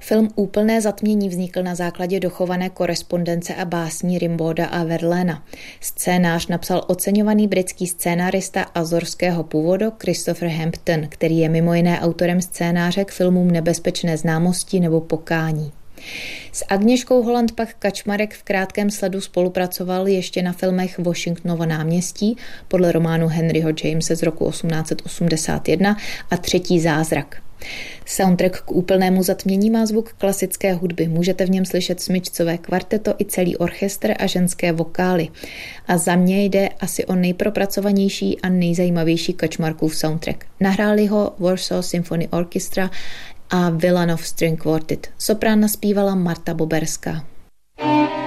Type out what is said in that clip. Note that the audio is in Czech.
Film Úplné zatmění vznikl na základě dochované korespondence a básní Rimbauda a Verlaina. Scénář napsal oceňovaný britský scénárista azorského původu Christopher Hampton, který je mimo jiné autorem scénáře k filmům Nebezpečné známosti nebo Pokání. S Agněškou Holland pak Kačmarek v Krátkém sledu spolupracoval ještě na filmech Washingtonovo náměstí podle románu Henryho Jamese z roku 1881 a Třetí zázrak. Soundtrack k Úplnému zatmění má zvuk klasické hudby. Můžete v něm slyšet smyčcové kvarteto i celý orchestr a ženské vokály. A za mě jde asi o nejpropracovanější a nejzajímavější Kačmarkův soundtrack. Nahráli ho Warsaw Symphony Orchestra a Wilanów String Quartet. Soprán naspívala Marta Boberská.